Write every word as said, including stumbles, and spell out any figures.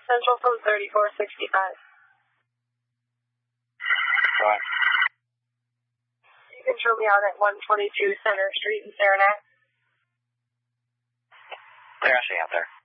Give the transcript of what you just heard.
Central from thirty-four sixty-five. Go ahead. You can show me out at one twenty-two Center Street in Saranac. They're actually out there.